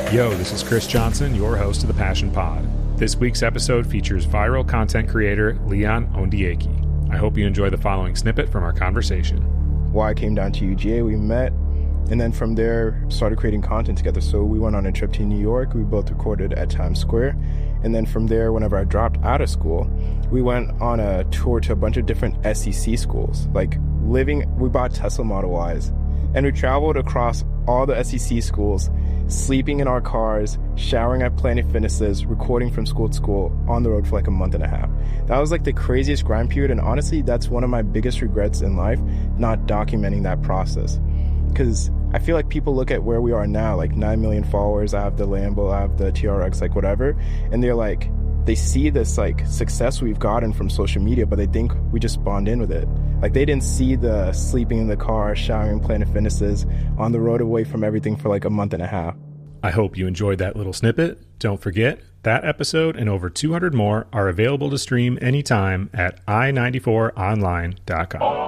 Yo, this is Chris Johnson, your host of the Passion Pod. This week's episode features viral content creator Leon Ondieki. I hope you enjoy the following snippet from our conversation. Why I came down to UGA, we met, and then from there started creating content together. So we went on a trip to New York. We both recorded at Times Square. And then from there, whenever I dropped out of school, we went on a tour to a bunch of different SEC schools. We bought Tesla Model Ys, and we traveled across all the SEC schools, sleeping in our cars, showering at Planet Fitnesses, recording from school to school on the road for a month and a half. That was the craziest grind period, and honestly, that's one of my biggest regrets in life, not documenting that process. Because I feel like people look at where we are now, 9 million followers, I have the Lambo, I have the TRX, whatever, and they see this success we've gotten from social media, but they think we just spawned in with it. They didn't see the sleeping in the car, showering, Planet Fitnesses, on the road away from everything for a month and a half. I hope you enjoyed that little snippet. Don't forget, that episode and over 200 more are available to stream anytime at i94online.com.